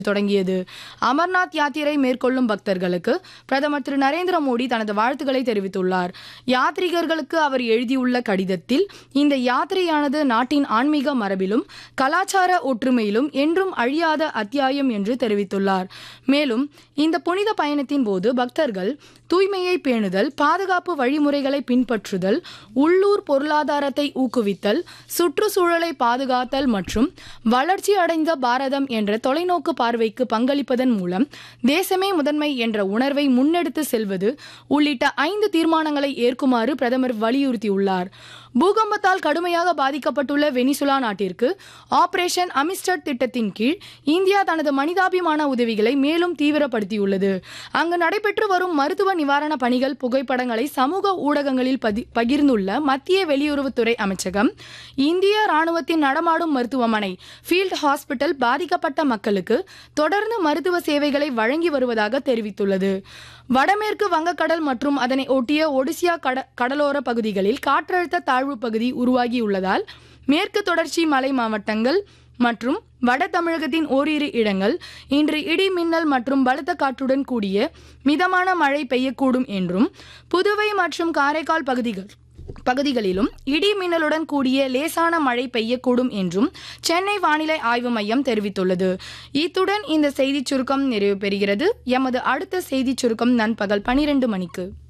தொடங்கியது. அமர்நாத் யாத்திரை மேற்கொள்ளும் பக்தர்களுக்கு பிரதமர் திரு நரேந்திர மோடி தனது வாழ்த்துக்களை தெரிவித்துள்ளார். யாத்ரீகர்களுக்கு அவர் எழுதியுள்ள கடிதத்தில் இந்த யாத்திரையானது நாட்டின் ஆன்மீக மரபிலும் கலாச்சார ஒற்றுமையிலும் என்றும் அழியாத அத்தியாயம் என்று தெரிவித்துள்ளார். மேலும் இந்த புனித பயணத்தின் போது பக்தர்கள் தூய்மையை பேணுதல், பாதுகாப்பு வழிமுறைகளை பின்பற்றுதல், உள்ளூர் பொருளாதாரத்தை ஊக்குவித்தல், சுற்றுச்சூழலை பாதுகாத்தல் மற்றும் வளர்ச்சி அடைந்த பாரதம் என்ற தொலைநோக்கு பார்வைக்கு பங்களிப்பதன் மூலம் தேசமே முதன்மை என்ற உணர்வை முன்னெடுத்து செல்வது உள்ளிட்ட 5 தீர்மானங்களை ஏற்குமாறு பிரதமர் வலியுறுத்தியுள்ளார். பூகம்பத்தால் கடுமையாக பாதிக்கப்பட்டுள்ள வெனிசுலா நாட்டிற்கு ஆபரேஷன் அமிஸ்டர் திட்டத்தின் கீழ் இந்தியா தனது மனிதாபிமான உதவிகளை மேலும் தீவிரப்படுத்தியுள்ளது. அங்கு நடைபெற்று வரும் மருத்துவ நிவாரண பணிகள் புகைப்படங்களை சமூக ஊடகங்களில் பகிர்ந்துள்ள மத்திய வெளியுறவுத்துறை அமைச்சகம், இந்திய ராணுவத்தின் நடமாடும் மருத்துவமனை ஃபீல்ட் ஹாஸ்பிட்டல் பாதிக்கப்பட்ட மக்களுக்கு தொடர்ந்து மருத்துவ சேவைகளை வழங்கி வருவதாக தெரிவித்துள்ளது. வடமேற்கு வங்கக்கடல் மற்றும் அதனை ஒட்டிய ஒடிசியா கடலோர பகுதிகளில் காற்றழுத்த தாழ்வு பகுதி உருவாகியுள்ளதால் மேற்கு தொடர்ச்சி மலை மாவட்டங்கள் மற்றும் வட தமிழகத்தின் ஓரிரு இடங்கள் இன்று இடி மின்னல் மற்றும் பலத்த காற்றுடன் கூடிய மிதமான மழை பெய்யக்கூடும் என்றும், புதுவை மற்றும் காரைக்கால் பகுதிகளிலும் இடி மின்னலுடன் கூடிய லேசான மழை பெய்யக்கூடும் என்றும் சென்னை வானிலை ஆய்வு மையம் தெரிவித்துள்ளது. இத்துடன் இந்த செய்திச் சுருக்கம் நிறைவு பெறுகிறது. எமது அடுத்த செய்திச் சுருக்கம் நண்பகல் 12 மணிக்கு.